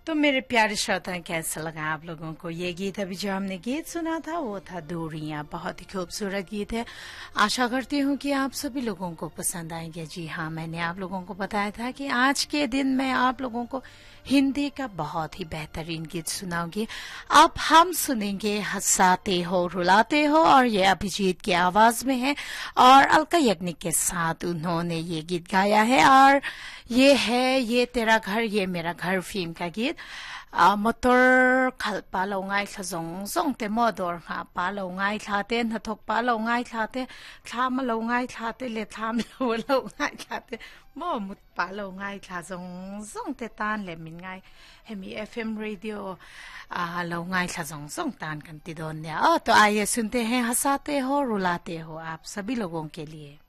तो मेरे प्यारे श्रोता, कैसा लगा आप लोगों को ये गीत? अभी जो हमने गीत सुना था वो था दूरियां। बहुत ही खूबसूरत गीत है। आशा करती हूँ कि आप सभी लोगों को पसंद आएंगे। जी हाँ, मैंने आप लोगों को बताया था कि आज के दिन मैं आप लोगों को हिंदी का बहुत ही बेहतरीन गीत सुनाऊंगी। अब हम सुनेंगे हंसाते हो रुलाते हो, और ये अभिजीत की आवाज में है और अलका याग्निक के साथ उन्होंने ये गीत गाया है। और ये है ये तेरा घर ये मेरा घर फिल्म का गीत। motor khalpa lo ngai thazong zong te modor ha pa lo ngai thate na thok pa lo ngai thate thama lo ngai thate le tham lo ngai thate mo mut pa lo ngai thazong zong te tan le min ngai hemi FM radio lo ngai thazong zong tan kan ti don ya। तो आइए सुनते हैं हंसाते हो रुलाते हो आप सभी लोगों के लिए।